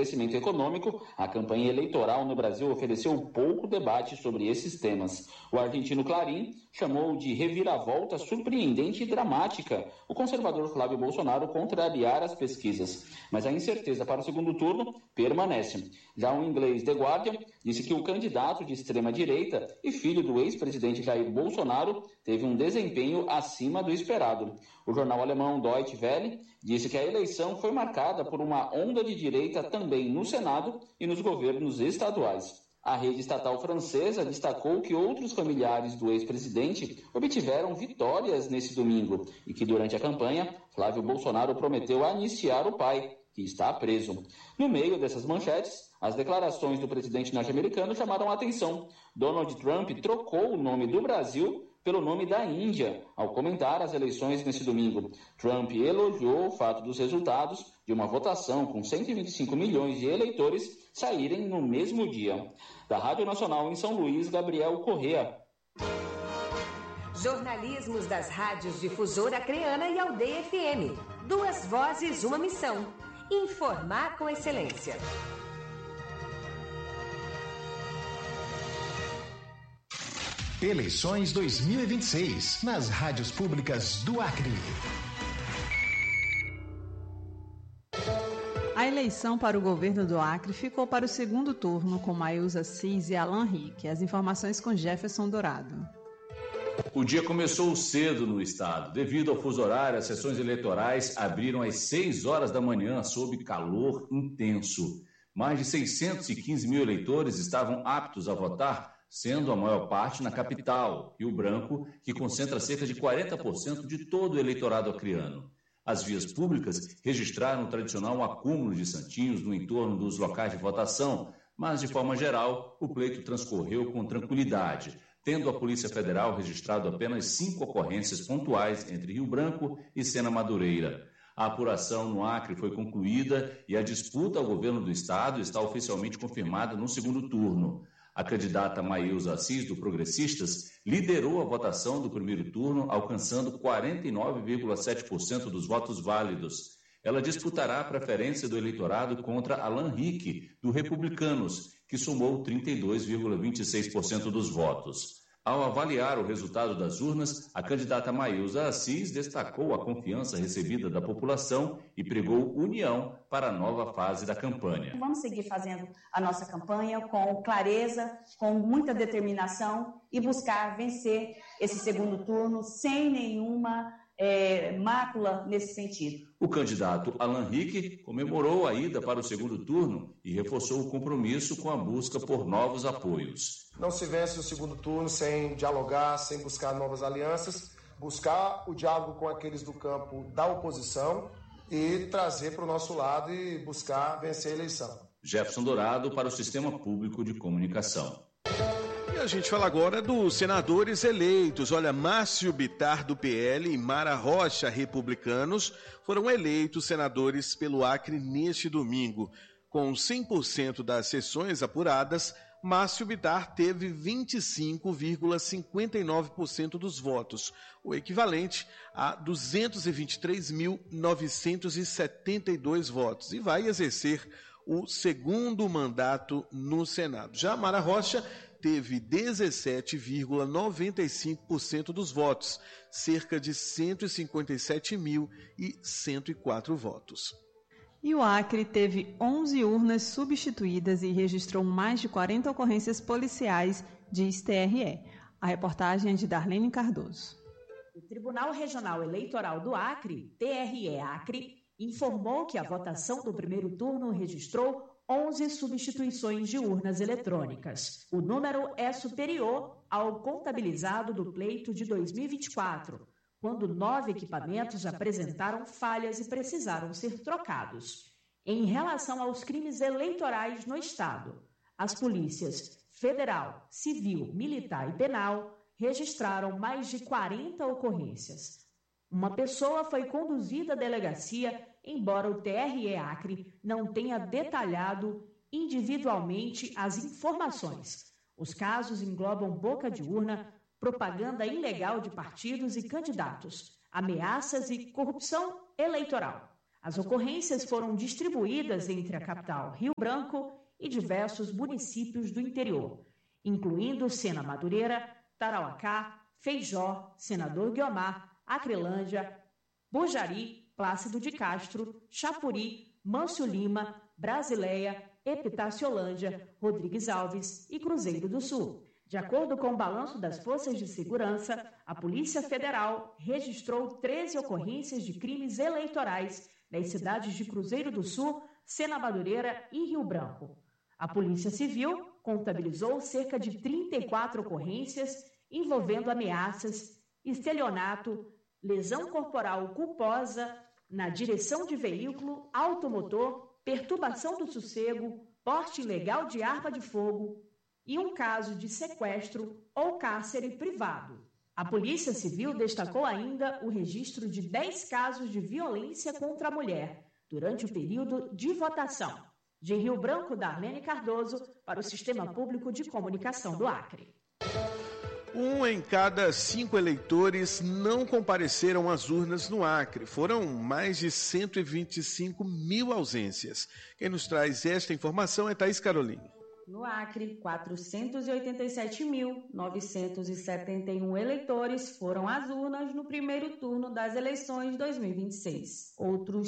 crescimento econômico, a campanha eleitoral no Brasil ofereceu pouco debate sobre esses temas. O argentino Clarín chamou de reviravolta surpreendente e dramática o conservador Flávio Bolsonaro contrariar as pesquisas. Mas a incerteza para o segundo turno permanece. Já o inglês The Guardian disse que o candidato de extrema-direita e filho do ex-presidente Jair Bolsonaro teve um desempenho acima do esperado. O jornal alemão Deutsche Welle disse que a eleição foi marcada por uma onda de direita também no Senado e nos governos estaduais. A rede estatal francesa destacou que outros familiares do ex-presidente obtiveram vitórias nesse domingo e que durante a campanha, Flávio Bolsonaro prometeu anistiar o pai, que está preso. No meio dessas manchetes, as declarações do presidente norte-americano chamaram a atenção. Donald Trump trocou o nome do Brasil pelo nome da Índia, ao comentar as eleições nesse domingo. Trump elogiou o fato dos resultados de uma votação com 125 milhões de eleitores saírem no mesmo dia. Da Rádio Nacional em São Luís, Gabriel Correa. Jornalismos das rádios Difusora Acreana e Aldeia FM. 2 vozes, uma missão. Informar com excelência. Eleições 2026, nas rádios públicas do Acre. A eleição para o governo do Acre ficou para o segundo turno com Maílza Assis e Alan Rick. As informações com Jefferson Dourado. O dia começou cedo no estado. Devido ao fuso horário, as sessões eleitorais abriram às 6 horas da manhã sob calor intenso. Mais de 615 mil eleitores estavam aptos a votar, sendo a maior parte na capital, Rio Branco, que concentra cerca de 40% de todo o eleitorado acreano. As vias públicas registraram o tradicional acúmulo de santinhos no entorno dos locais de votação, mas, de forma geral, o pleito transcorreu com tranquilidade, tendo a Polícia Federal registrado apenas 5 ocorrências pontuais entre Rio Branco e Sena Madureira. A apuração no Acre foi concluída e a disputa ao governo do estado está oficialmente confirmada no segundo turno. A candidata Maílza Assis, do Progressistas, liderou a votação do primeiro turno, alcançando 49,7% dos votos válidos. Ela disputará a preferência do eleitorado contra Alan Rick, do Republicanos, que somou 32,26% dos votos. Ao avaliar o resultado das urnas, a candidata Maílza Assis destacou a confiança recebida da população e pregou união para a nova fase da campanha. Vamos seguir fazendo a nossa campanha com clareza, com muita determinação e buscar vencer esse segundo turno sem nenhuma mácula nesse sentido. O candidato Alan Rick comemorou a ida para o segundo turno e reforçou o compromisso com a busca por novos apoios. Não se vence o segundo turno sem dialogar, sem buscar novas alianças, buscar o diálogo com aqueles do campo da oposição e trazer para o nosso lado e buscar vencer a eleição. Jefferson Dourado para o Sistema Público de Comunicação. E a gente fala agora dos senadores eleitos. Olha, Márcio Bittar, do PL, e Mara Rocha, republicanos, foram eleitos senadores pelo Acre neste domingo. Com 100% das sessões apuradas, Márcio Bittar teve 25,59% dos votos, o equivalente a 223.972 votos, e vai exercer o segundo mandato no Senado. Já Mara Rocha teve 17,95% dos votos, cerca de 157.104 votos. E o Acre teve 11 urnas substituídas e registrou mais de 40 ocorrências policiais, diz TRE. A reportagem é de Darlene Cardoso. O Tribunal Regional Eleitoral do Acre, TRE Acre, informou que a votação do primeiro turno registrou 11 substituições de urnas eletrônicas. O número é superior ao contabilizado do pleito de 2024, quando 9 equipamentos apresentaram falhas e precisaram ser trocados. Em relação aos crimes eleitorais no Estado, as polícias federal, civil, militar e penal registraram mais de 40 ocorrências. Uma pessoa foi conduzida à delegacia, embora o TRE Acre não tenha detalhado individualmente as informações. Os casos englobam boca de urna, propaganda ilegal de partidos e candidatos, ameaças e corrupção eleitoral. As ocorrências foram distribuídas entre a capital Rio Branco e diversos municípios do interior, incluindo Sena Madureira, Tarauacá, Feijó, Senador Guiomar, Acrelândia, Bojari, Plácido de Castro, Chapuri, Mâncio Lima, Brasileia, Epitáciolândia, Rodrigues Alves e Cruzeiro do Sul. De acordo com o balanço das Forças de Segurança, a Polícia Federal registrou 13 ocorrências de crimes eleitorais nas cidades de Cruzeiro do Sul, Sena Madureira e Rio Branco. A Polícia Civil contabilizou cerca de 34 ocorrências envolvendo ameaças, estelionato, lesão corporal culposa na direção de veículo, automotor, perturbação do sossego, porte ilegal de arma de fogo e um caso de sequestro ou cárcere privado. A Polícia Civil destacou ainda o registro de 10 casos de violência contra a mulher durante o período de votação. De Rio Branco, Darlene Cardoso, para o Sistema Público de Comunicação do Acre. 1 em cada 5 eleitores não compareceram às urnas no Acre. Foram mais de 125 mil ausências. Quem nos traz esta informação é Thaís Caroline. No Acre, 487.971 eleitores foram às urnas no primeiro turno das eleições de 2026. Outros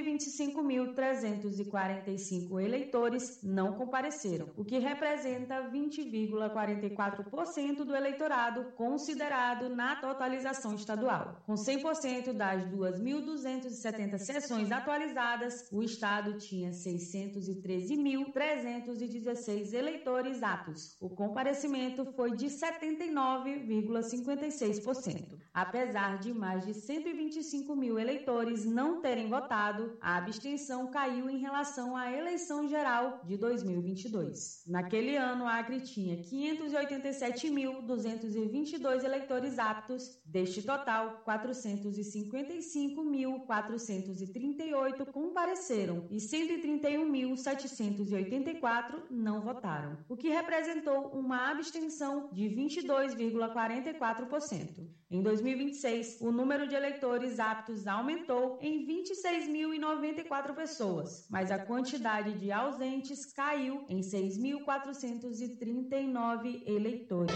125.345 eleitores não compareceram, o que representa 20,44% do eleitorado considerado na totalização estadual. Com 100% das 2.270 sessões atualizadas, o estado tinha 613.316 eleitores aptos. O comparecimento foi de 79,56%. Apesar de mais de 125 mil eleitores não terem votado, a abstenção caiu em relação à eleição geral de 2022. Naquele ano, a Acre tinha 587.222 eleitores aptos. Deste total, 455.438 compareceram e 131.784 não votaram, o que representou uma abstenção de 22,44%. Em 2026, o número de eleitores aptos aumentou em 26.094 pessoas, mas a quantidade de ausentes caiu em 6.439 eleitores.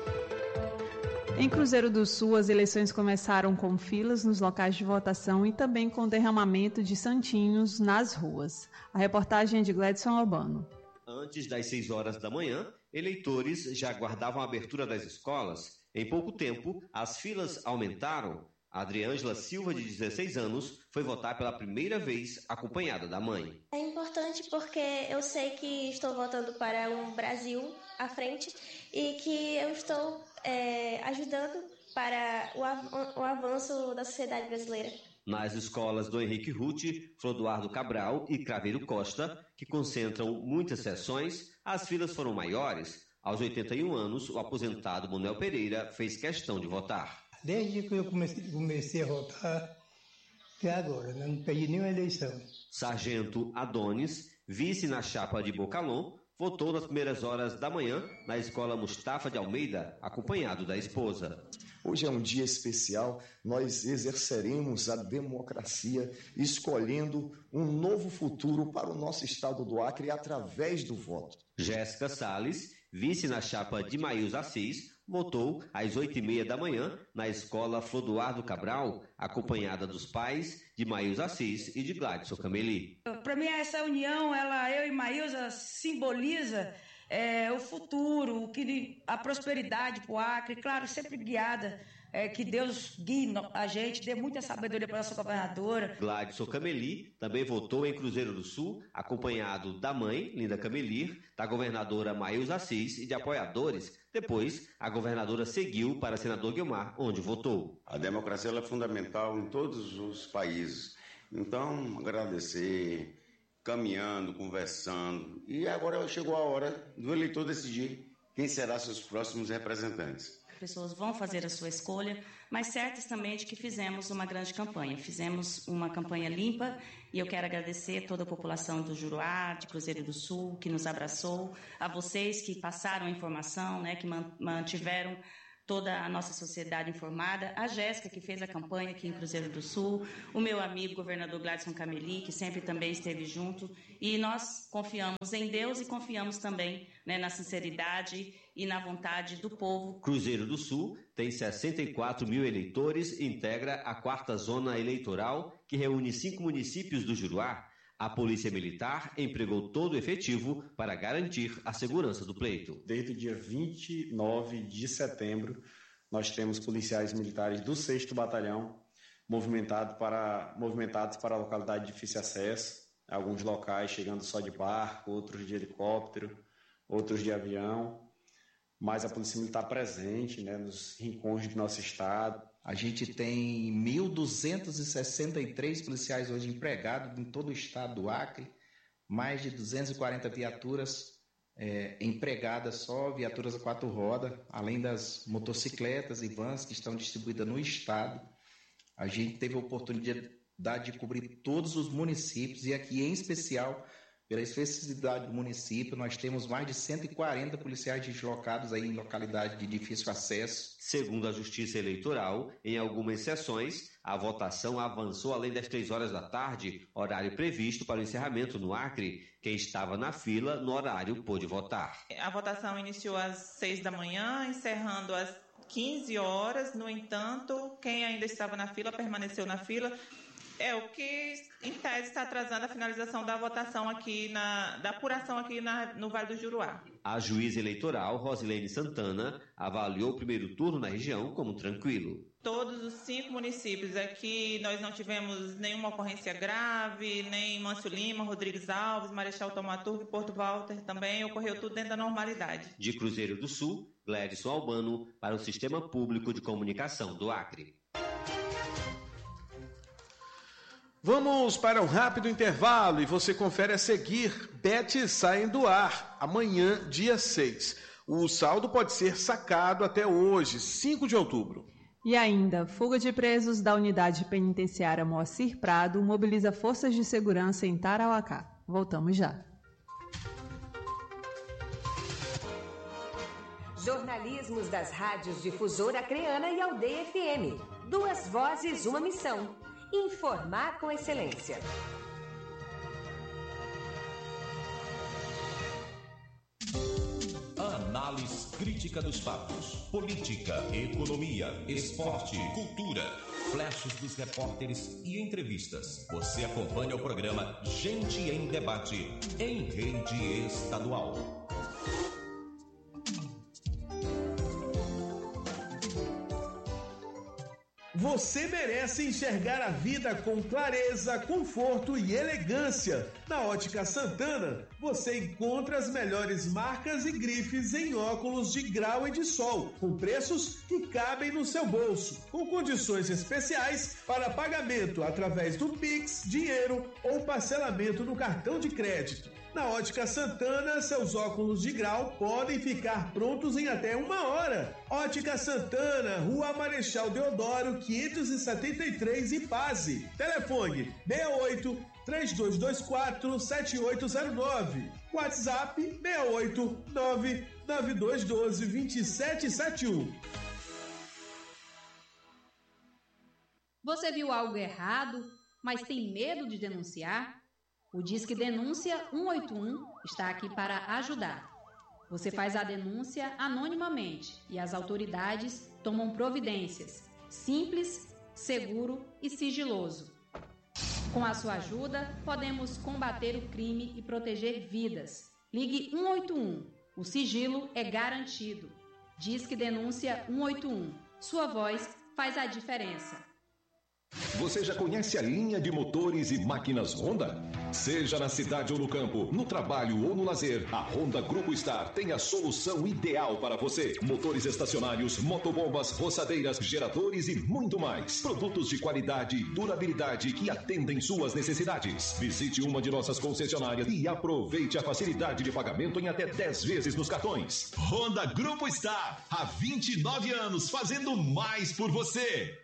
Em Cruzeiro do Sul, as eleições começaram com filas nos locais de votação e também com derramamento de santinhos nas ruas. A reportagem é de Gledson Albano. Antes das 6 horas da manhã, eleitores já aguardavam a abertura das escolas. Em pouco tempo, as filas aumentaram. A Adriângela Silva, de 16 anos, foi votar pela primeira vez acompanhada da mãe. É importante porque eu sei que estou votando para um Brasil à frente e que eu estou ajudando para o avanço da sociedade brasileira. Nas escolas do Henrique Ruth, Flodoardo Cabral e Craveiro Costa, que concentram muitas sessões, as filas foram maiores. Aos 81 anos, o aposentado Manuel Pereira fez questão de votar. Desde que eu comecei a votar, até agora, não perdi nenhuma eleição. Sargento Adonis, vice na chapa de Bocalon, votou nas primeiras horas da manhã na escola Mustafa de Almeida, acompanhado da esposa. Hoje é um dia especial, nós exerceremos a democracia escolhendo um novo futuro para o nosso estado do Acre através do voto. Jéssica Salles, vice na chapa de Maíus Assis, votou às 8h30 da manhã na escola Flodoardo Cabral, acompanhada dos pais de Maíus Assis e de Gladson Cameli. Para mim, essa união, eu e Maíus, simboliza o futuro, a prosperidade para o Acre, claro, sempre guiada, que Deus guie a gente, dê muita sabedoria para a nossa governadora. Gladson Cameli também votou em Cruzeiro do Sul, acompanhado da mãe, Linda Camelir, da governadora Maíus Assis e de apoiadores. Depois, a governadora seguiu para senador Guiomar, onde votou. A democracia ela é fundamental em todos os países. Então, agradecer, caminhando, conversando. E agora chegou a hora do eleitor decidir quem será seus próximos representantes. As pessoas vão fazer a sua escolha, mas certas também de que fizemos uma grande campanha. Fizemos uma campanha limpa e eu quero agradecer toda a população do Juruá, de Cruzeiro do Sul, que nos abraçou, a vocês que passaram a informação, que mantiveram toda a nossa sociedade informada, a Jéssica, que fez a campanha aqui em Cruzeiro do Sul, o meu amigo governador Gladson Cameli, que sempre também esteve junto, e nós confiamos em Deus e confiamos também, né, na sinceridade e na vontade do povo. Cruzeiro do Sul tem 64 mil eleitores e integra a 4ª zona eleitoral, que reúne 5 municípios do Juruá. A Polícia Militar empregou todo o efetivo para garantir a segurança do pleito. Desde o dia 29 de setembro, nós temos policiais militares do 6º Batalhão movimentados para a localidade de difícil acesso, alguns locais chegando só de barco, outros de helicóptero, outros de avião, mas a Polícia Militar presente, né, nos rincões do nosso estado. A gente tem 1.263 policiais hoje empregados em todo o estado do Acre, mais de 240 viaturas empregadas só, viaturas a 4 rodas, além das motocicletas e vans que estão distribuídas no estado. A gente teve a oportunidade de cobrir todos os municípios e aqui em especial, pela especificidade do município, nós temos mais de 140 policiais deslocados aí em localidade de difícil acesso. Segundo a Justiça Eleitoral, em algumas sessões, a votação avançou além das 3 horas da tarde, horário previsto para o encerramento no Acre. Quem estava na fila, no horário, pôde votar. A votação iniciou às 6 da manhã, encerrando às 15 horas. No entanto, quem ainda estava na fila, permaneceu na fila. É o que, em tese, está atrasando a finalização da votação aqui, da apuração aqui no Vale do Juruá. A juíza eleitoral, Rosilene Santana, avaliou o primeiro turno na região como tranquilo. Todos os 5 municípios aqui, nós não tivemos nenhuma ocorrência grave, nem Mâncio Lima, Rodrigues Alves, Marechal Thaumaturgo e Porto Walter também, ocorreu tudo dentro da normalidade. De Cruzeiro do Sul, Gladson Albano, para o Sistema Público de Comunicação do Acre. Vamos para um rápido intervalo e você confere a seguir. Bets saem do ar amanhã, dia 6. O saldo pode ser sacado até hoje, 5 de outubro. E ainda, fuga de presos da unidade penitenciária Moacir Prado mobiliza forças de segurança em Tarauacá. Voltamos já. Jornalismos das rádios Difusora Acreana e Aldeia FM. 2 vozes, uma missão. Informar com excelência. Análise crítica dos fatos. Política, economia, esporte, cultura. Flashes dos repórteres e entrevistas. Você acompanha o programa Gente em Debate em rede estadual. Você merece enxergar a vida com clareza, conforto e elegância. Na Ótica Santana, você encontra as melhores marcas e grifes em óculos de grau e de sol, com preços que cabem no seu bolso, com condições especiais para pagamento através do Pix, dinheiro ou parcelamento no cartão de crédito. Na Ótica Santana, seus óculos de grau podem ficar prontos em até 1 hora. Ótica Santana, Rua Marechal Deodoro, 573, Ipase. Telefone 68-3224-7809. WhatsApp 689-9212-2771. Você viu algo errado, mas tem medo de denunciar? O Disque Denúncia 181 está aqui para ajudar. Você faz a denúncia anonimamente e as autoridades tomam providências. Simples, seguro e sigiloso. Com a sua ajuda, podemos combater o crime e proteger vidas. Ligue 181. O sigilo é garantido. Disque Denúncia 181. Sua voz faz a diferença. Você já conhece a linha de motores e máquinas Honda? Seja na cidade ou no campo, no trabalho ou no lazer, a Honda Grupo Star tem a solução ideal para você. Motores estacionários, motobombas, roçadeiras, geradores e muito mais. Produtos de qualidade e durabilidade que atendem suas necessidades. Visite uma de nossas concessionárias e aproveite a facilidade de pagamento em até 10 vezes nos cartões. Honda Grupo Star, há 29 anos fazendo mais por você.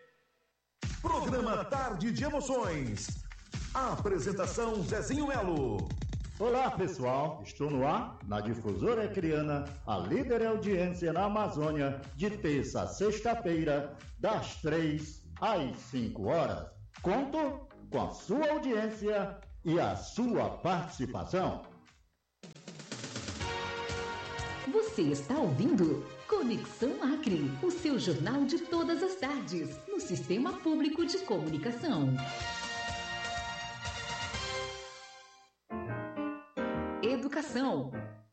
Programa Tarde de Emoções. A apresentação Zezinho Melo. Olá pessoal, estou no ar na Difusora Acreana, a líder em audiência na Amazônia, de terça a sexta-feira, das 3 às 5 horas. Conto com a sua audiência e a sua participação. Você está ouvindo Conexão Acre, o seu jornal de todas as tardes, no Sistema Público de Comunicação. Educação.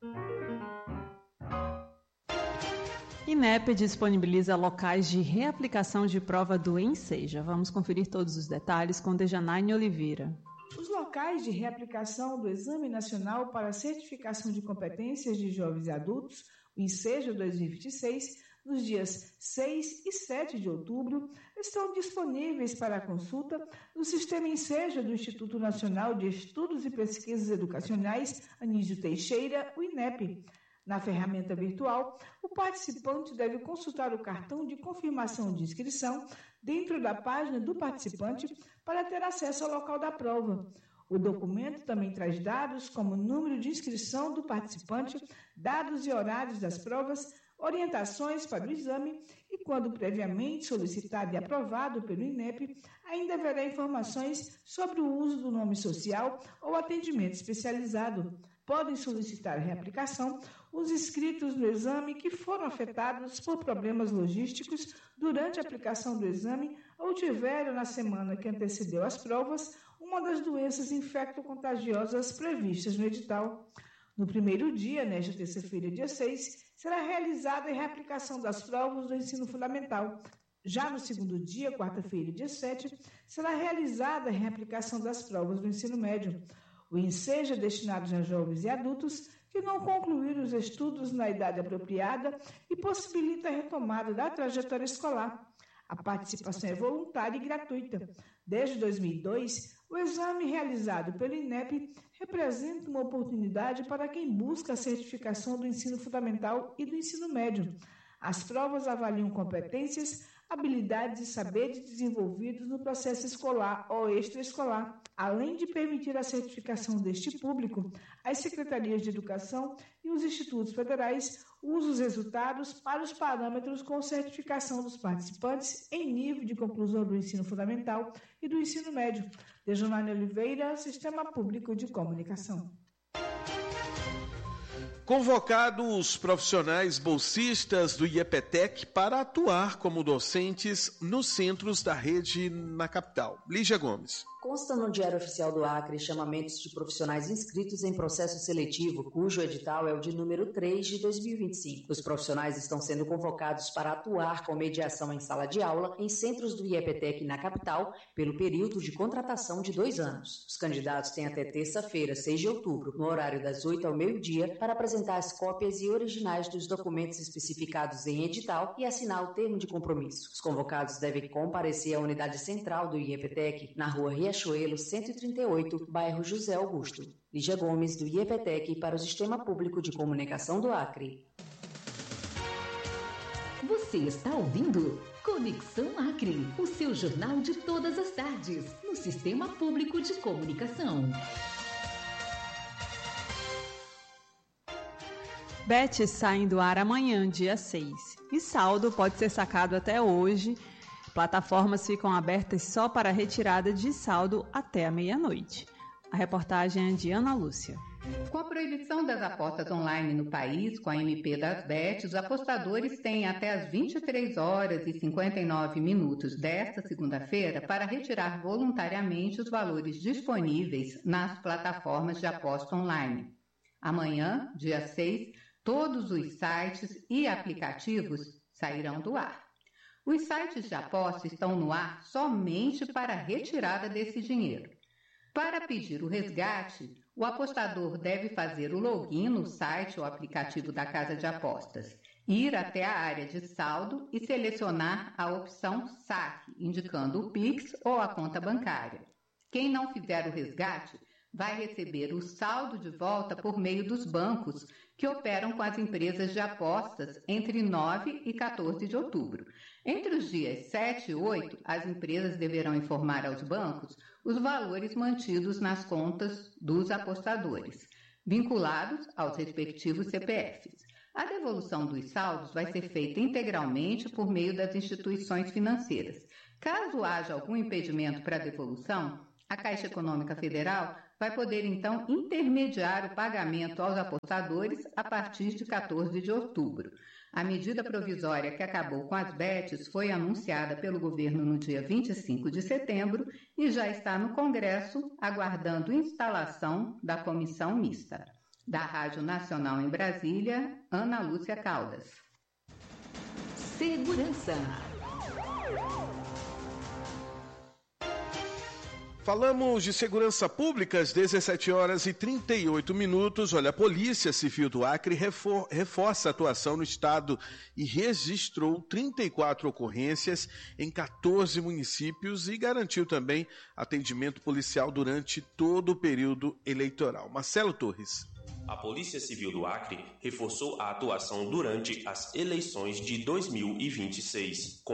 INEP disponibiliza locais de reaplicação de prova do Enseja. Vamos conferir todos os detalhes com Dejanaine Oliveira. Os locais de reaplicação do Exame Nacional para Certificação de Competências de Jovens e Adultos, o Enseja 2026, nos dias 6 e 7 de outubro, estão disponíveis para consulta no Sistema Enseja do Instituto Nacional de Estudos e Pesquisas Educacionais, Anísio Teixeira, o INEP. Na ferramenta virtual, o participante deve consultar o cartão de confirmação de inscrição dentro da página do participante para ter acesso ao local da prova. O documento também traz dados como número de inscrição do participante, dados e horários das provas, orientações para o exame e, quando previamente solicitado e aprovado pelo INEP, ainda haverá informações sobre o uso do nome social ou atendimento especializado. Podem solicitar reaplicação os inscritos no exame que foram afetados por problemas logísticos durante a aplicação do exame ou tiveram, na semana que antecedeu as provas, uma das doenças infecto-contagiosas previstas no edital. No primeiro dia, nesta terça-feira, dia 6, será realizada a reaplicação das provas do ensino fundamental. Já no segundo dia, quarta-feira, dia 7, será realizada a reaplicação das provas do ensino médio. O Enseja é destinado a jovens e adultos que não concluíram os estudos na idade apropriada e possibilita a retomada da trajetória escolar. A participação é voluntária e gratuita. Desde 2002, o exame realizado pelo INEP representa uma oportunidade para quem busca a certificação do ensino fundamental e do ensino médio. As provas avaliam competências, habilidades e saberes desenvolvidos no processo escolar ou extraescolar. Além de permitir a certificação deste público, as secretarias de educação e os institutos federais usam os resultados para os parâmetros com certificação dos participantes em nível de conclusão do ensino fundamental e do ensino médio. Dejanaine Oliveira, Sistema Público de Comunicação. Convocados profissionais bolsistas do IEPTEC para atuar como docentes nos centros da rede na capital. Lígia Gomes. Consta no Diário Oficial do Acre chamamentos de profissionais inscritos em processo seletivo, cujo edital é o de número 3 de 2025. Os profissionais estão sendo convocados para atuar com mediação em sala de aula em centros do IEPTEC na capital pelo período de contratação de 2 anos. Os candidatos têm até terça-feira, 6 de outubro, no horário das 8 ao meio-dia, para apresentar as cópias e originais dos documentos especificados em edital e assinar o termo de compromisso. Os convocados devem comparecer à unidade central do IEPTEC, na rua Riachuelo 138, bairro José Augusto. Lígia Gomes, do IEPTEC, para o Sistema Público de Comunicação do Acre. Você está ouvindo Conexão Acre, o seu jornal de todas as tardes, no Sistema Público de Comunicação. Bet saem do ar amanhã, dia 6. E saldo pode ser sacado até hoje. Plataformas ficam abertas só para retirada de saldo até a meia-noite. A reportagem é de Ana Lúcia. Com a proibição das apostas online no país, com a MP das Bet, os apostadores têm até as 23 horas e 59 minutos desta segunda-feira para retirar voluntariamente os valores disponíveis nas plataformas de aposta online. Amanhã, dia 6, todos os sites e aplicativos sairão do ar. Os sites de aposta estão no ar somente para a retirada desse dinheiro. Para pedir o resgate, o apostador deve fazer o login no site ou aplicativo da casa de apostas, ir até a área de saldo e selecionar a opção saque, indicando o Pix ou a conta bancária. Quem não fizer o resgate vai receber o saldo de volta por meio dos bancos que operam com as empresas de apostas entre 9 e 14 de outubro. Entre os dias 7 e 8, as empresas deverão informar aos bancos os valores mantidos nas contas dos apostadores. vinculados aos respectivos CPFs. A devolução dos saldos vai ser feita integralmente por meio das instituições financeiras. Caso haja algum impedimento para a devolução, a Caixa Econômica Federal vai poder, então, intermediar o pagamento aos apostadores a partir de 14 de outubro. A medida provisória que acabou com as bets foi anunciada pelo governo no dia 25 de setembro e já está no Congresso, aguardando instalação da comissão mista. Da Rádio Nacional em Brasília, Ana Lúcia Caldas. Segurança. Falamos de segurança pública às 17h38. Olha, a Polícia Civil do Acre reforça a atuação no estado e registrou 34 ocorrências em 14 municípios e garantiu também atendimento policial durante todo o período eleitoral. Marcelo Torres. A Polícia Civil do Acre reforçou a atuação durante as eleições de 2026.